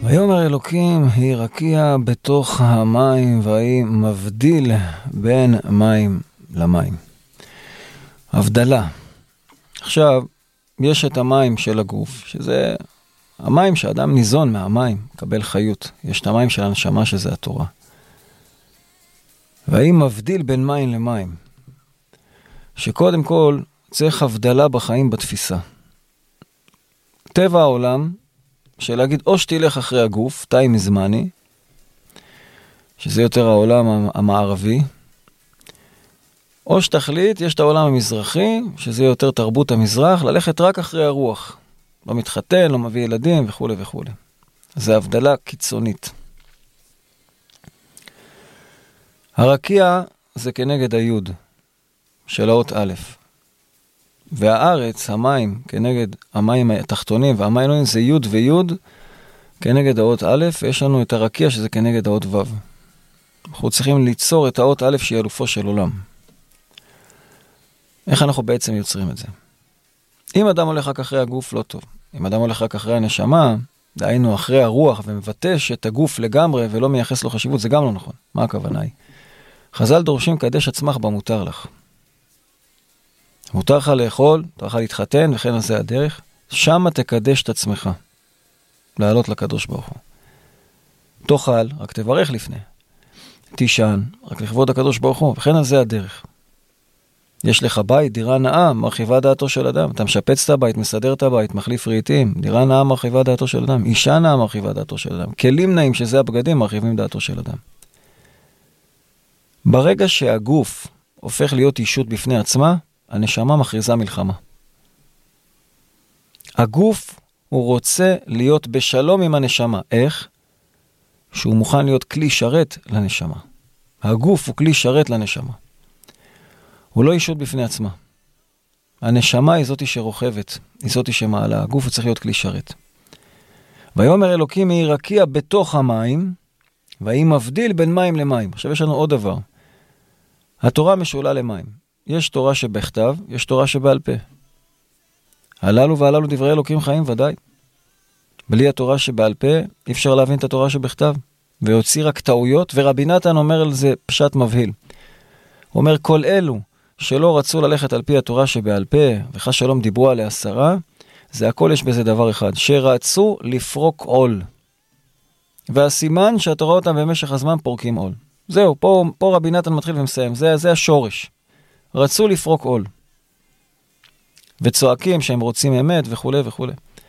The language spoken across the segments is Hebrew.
ויאמר אלוקים, היא רקיע בתוך המים, והיא מבדיל בין מים למים. הבדלה. עכשיו, יש את המים של הגוף, שזה המים שאדם ניזון מהמים, מקבל חיות. יש את המים של הנשמה, שזה התורה. והיא מבדיל בין מים למים. שקודם כל צריך הבדלה בחיים בתפיסה. טבע העולם, שלהגיד או שתלך אחרי הגוף, תאי מזמני, שזה יותר העולם המערבי, או שתחליט, יש את העולם המזרחי, שזה יותר תרבות המזרח, ללכת רק אחרי הרוח. לא מתחתן, לא מביא ילדים וכו' וכו'. זה הבדלה קיצונית. הרקיע זה כנגד היוד של האות א', והארץ, המים, כנגד המים התחתונים, והמים העליונים זה יוד ויוד, כנגד האות א', ויש לנו את הרקיע שזה כנגד האות ו'. אנחנו צריכים ליצור את האות א' שהיא אלופו של עולם. איך אנחנו בעצם יוצרים את זה? אם אדם הולך רק אחרי הגוף, לא טוב. אם אדם הולך רק אחרי הנשמה, דהיינו אחרי הרוח, ומבטש את הגוף לגמרי, ולא מייחס לו חשיבות, זה גם לא נכון. מה הכוונה היא? חז"ל דורשים קדש עצמך במותר לך. מותר לך לאכול, מותר לך להתחתן, וכן על זה הדרך. שמה תקדש את עצמך. לעלות לקדוש ברוך הוא. תאכל, רק תברך לפני. תישן, רק לכבוד הקדוש ברוך הוא, וכן על זה הדרך. יש לך בית, דירה נאה, מרחיבה דעתו של אדם. אתה משפץ את הבית, מסדר את הבית, מחליף רהיטים. דירה נאה מרחיבה דעתו של אדם. אישה נאה מרחיבה דעתו של אדם. כלים נאים שזה הבגדים מרחיבים דעתו של אדם. ברגע שהגוף הופך להיות אישות בפני עצמה, הנשמה מכריזה מלחמה. הגוף הוא רוצה להיות בשלום עם הנשמה. איך? שהוא מוכן להיות כלי שרת לנשמה. הגוף הוא כלי שרת לנשמה. הוא לא אישות בפני עצמה. הנשמה היא זאתי שרוכבת, היא זאתי שמעלה. הגוף הוא צריך להיות כלי שרת. ויאמר אלוקים, היא רקיע בתוך המים, והיא מבדיל בין מים למים. עכשיו יש לנו עוד דבר. התורה משולה למים. יש תורה שבכתב, יש תורה שבעל פה. הללו והללו דברי אלוקים חיים ודאי. בלי התורה שבעל פה, אי אפשר להבין את התורה שבכתב. ויוציא רק טעויות, ורבי נתן אומר על זה פשט מבהיל. הוא אומר, כל אלו שלא רצו ללכת על פי התורה שבעל פה, וחס שלום דיברו עליה 10, זה הכל יש בזה דבר אחד, שרצו לפרוק עול. והסימן שאתה רואה אותם במשך הזמן פורקים עול. זהו, פה רבי נתן מתחיל ומסיים, זה השורש. רצו לפרוק עול. וצועקים שהם רוצים אמת וכו' וכו'.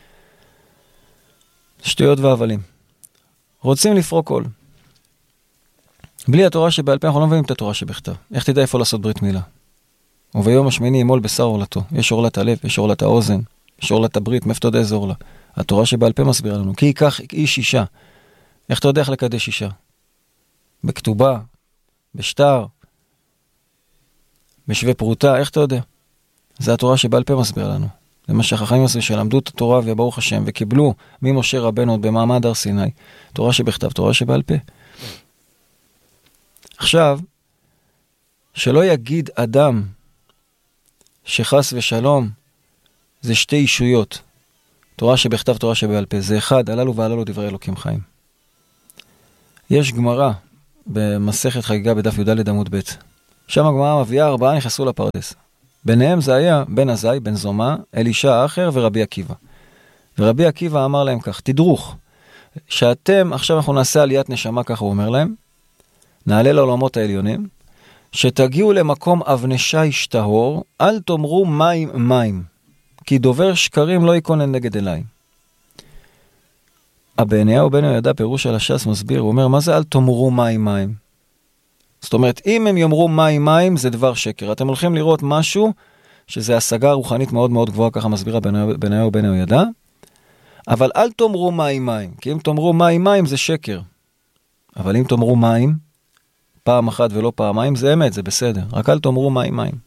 שטויות והבלים. רוצים לפרוק עול. בלי התורה שבעל פה אנחנו לא מבינים את התורה שבכתב. איך תדע איפה לעשות ברית מילה? וביום השמיני ימול בשר עורלתו. יש עורלת הלב, יש עורלת האוזן, יש עורלת הברית, מאיפה אתה יודע איזה עורלה? התורה שבעל פה מסבירה לנו. כי ייקח איש אישה. איך אתה יודע איך לקדש אישה? בכתובה, בשטר, בשווה פרוטה, איך אתה יודע? זה התורה שבעל פה מסביר לנו. זה מה שהחכמים עשו, שלמדו את התורה וברוך השם, וקיבלו ממשה רבנו עוד במעמד הר סיני. תורה שבכתב, תורה שבעל פה. עכשיו, שלא יגיד אדם שחס ושלום זה שתי אישויות. תורה שבכתב, תורה שבעל פה. זה אחד, הללו והללו דברי אלוקים חיים. יש גמרא במסכת חגיגה בדף י"ד עמוד ב'. שם הגמרא מביאה 4 נכנסו לפרדס. ביניהם זה היה בן עזאי, בן זומא, אלישע האחר ורבי עקיבא. ורבי עקיבא אמר להם כך, תדרוך, שאתם, עכשיו אנחנו נעשה עליית נשמה, ככה הוא אומר להם, נעלה לעולמות העליונים, שתגיעו למקום אבנשי שטהור, אל תאמרו מים מים, כי דובר שקרים לא יקונן נגד אליים. הבעניהו בן יהוידע פירוש על הש"ס מסביר, הוא אומר, מה זה אל תאמרו מים מים? זאת אומרת, אם הם יאמרו מים מים, זה דבר שקר. אתם הולכים לראות משהו, שזה השגה רוחנית מאוד מאוד גבוהה, ככה מסבירה בעניהו בן יהוידע, אבל אל תאמרו מים מים, כי אם תאמרו מים מים זה שקר. אבל אם תאמרו מים, פעם אחת ולא פעמיים, זה אמת, זה בסדר. רק אל תאמרו מים מים.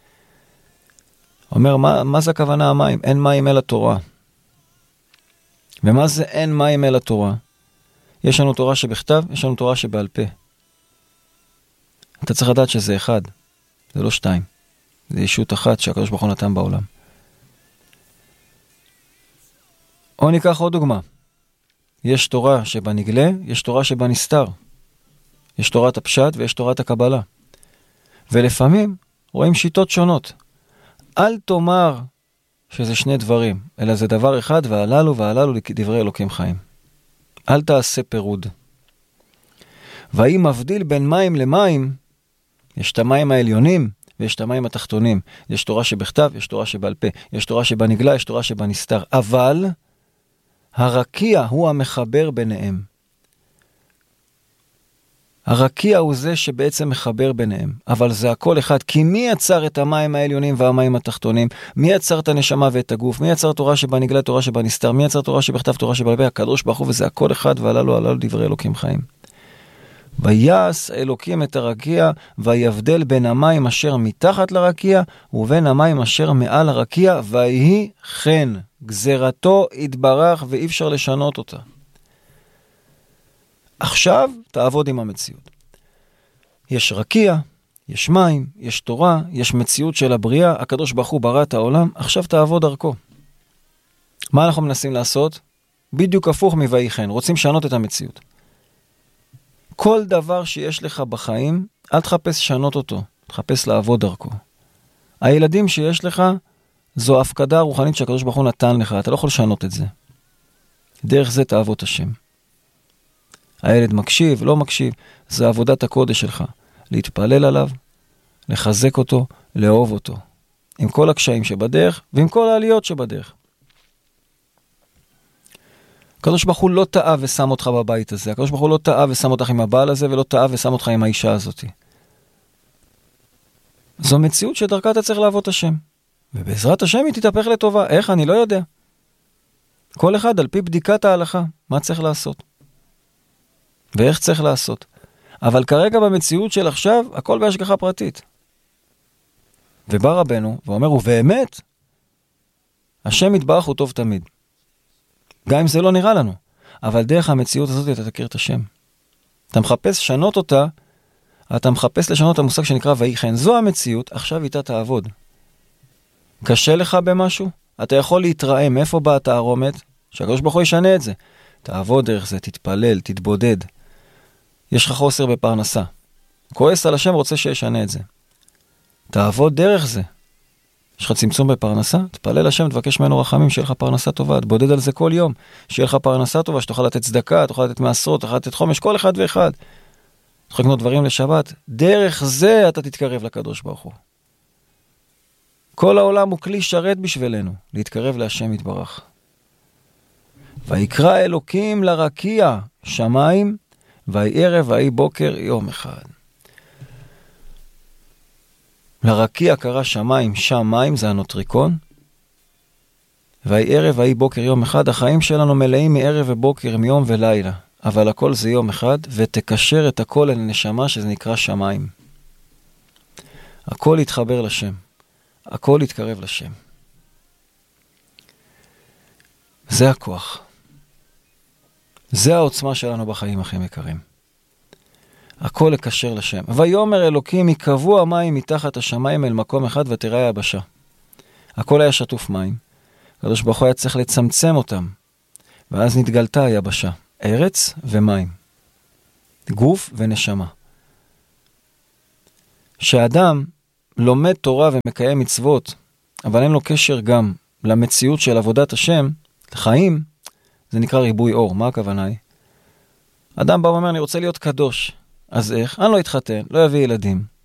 אומר, מה זה הכוונה המים? אין מים אל התורה. ומה זה אין מים אל התורה? יש לנו תורה שבכתב, יש לנו תורה שבעל פה. אתה צריך לדעת שזה אחד, זה לא 2. זה ישות אחת שהקדוש ברוך הוא נתן בעולם. או ניקח עוד דוגמה. יש תורה שבה נגלה, יש תורה שבה נסתר. יש תורת הפשט ויש תורת הקבלה. ולפעמים רואים שיטות שונות. אל תאמר שזה שני דברים, אלא זה דבר אחד, והללו דברי אלוקים חיים. אל תעשה פירוד. והאם מבדיל בין מים למים, יש את המים העליונים ויש את המים התחתונים. יש תורה שבכתב, יש תורה שבעל פה, יש תורה שבה נגלה, יש תורה שבה נסתר. אבל הרקיע הוא המחבר ביניהם. הרקיע הוא זה שבעצם מחבר ביניהם, אבל זה הכל אחד. כי מי יצר את המים העליונים והמים התחתונים? מי יצר את הנשמה ואת הגוף? מי יצר תורה שבה נגלה, תורה שבה נסתר? מי יצר תורה שבכתב, תורה שבעל פה? הקדוש ברוך הוא, וזה הכל אחד, והללו דברי אלוקים חיים. ויעש אלוקים את הרקיע, ויבדל בין המים אשר מתחת לרקיע, ובין המים אשר מעל הרקיע, ויהי כן. גזרתו יתברך ואי אפשר לשנות אותה. עכשיו תעבוד עם המציאות. יש רקיע, יש מים, יש תורה, יש מציאות של הבריאה, הקדוש ברוך הוא ברא את העולם, עכשיו תעבוד דרכו. מה אנחנו מנסים לעשות? בדיוק הפוך מויהי כן, רוצים לשנות את המציאות. כל דבר שיש לך בחיים, אל תחפש לשנות אותו, תחפש לעבוד דרכו. הילדים שיש לך, זו הפקדה רוחנית שהקדוש ברוך הוא נתן לך, אתה לא יכול לשנות את זה. דרך זה תעבוד השם. הילד מקשיב, לא מקשיב, זה עבודת הקודש שלך. להתפלל עליו, לחזק אותו, לאהוב אותו. עם כל הקשיים שבדרך, ועם כל העליות שבדרך. הקדוש ברוך הוא לא טעה ושם אותך בבית הזה. הקדוש ברוך הוא לא טעה ושם אותך עם הבעל הזה, ולא טעה ושם אותך עם האישה הזאת. זו מציאות שדרכה אתה צריך לעבוד השם. ובעזרת השם היא תתהפך לטובה. איך? אני לא יודע. כל אחד על פי בדיקת ההלכה, מה צריך לעשות. ואיך צריך לעשות. אבל כרגע במציאות של עכשיו, הכל בהשגחה פרטית. ובא רבנו ואומר, ובאמת, השם יתברך הוא טוב תמיד. גם אם זה לא נראה לנו. אבל דרך המציאות הזאת אתה תכיר את השם. אתה מחפש לשנות אותה, אתה מחפש לשנות את המושג שנקרא ויהי כן. זו המציאות, עכשיו איתה תעבוד. קשה לך במשהו? אתה יכול להתראה, מאיפה באה התערומת? שהקדוש ברוך הוא ישנה את זה. תעבוד דרך זה, תתפלל, תתבודד. יש לך חוסר בפרנסה. כועס על השם, רוצה שישנה את זה. תעבוד דרך זה. יש לך צמצום בפרנסה? תפלל השם, תבקש ממנו רחמים, שיהיה לך פרנסה טובה. תבודד על זה כל יום. שיהיה לך פרנסה טובה, שתוכל לתת צדקה, תוכל לתת מעשרות, תוכל לתת חומש, כל אחד ואחד. תוכל לקנות דברים לשבת. דרך זה אתה תתקרב לקדוש ברוך הוא. כל העולם הוא כלי שרת בשבילנו, להתקרב להשם יתברך. ויקרא אלוקים לרקיע שמיים, ויהי ערב ויהי בוקר יום אחד. לרקיע קרא שמיים, שמיים זה הנוטריקון. ויהי ערב ויהי בוקר יום אחד. החיים שלנו מלאים מערב ובוקר, מיום ולילה. אבל הכל זה יום אחד, ותקשר את הכל אל נשמה שזה נקרא שמיים. הכל יתחבר לשם. הכל יתקרב לשם. זה הכוח. זה העוצמה שלנו בחיים הכי יקרים. הכל לקשר לשם. ויאמר אלוקים, יקבעו המים מתחת השמיים אל מקום אחד ותראה היבשה. הכל היה שטוף מים. הקדוש ברוך הוא היה צריך לצמצם אותם. ואז נתגלתה היבשה. ארץ ומים. גוף ונשמה. שאדם לומד תורה ומקיים מצוות, אבל אין לו קשר גם למציאות של עבודת השם, לחיים, זה נקרא ריבוי אור. מה הכוונה היא? אדם בא ואומר, אני רוצה להיות קדוש. אז איך? אני לא אתחתן, לא יביא ילדים.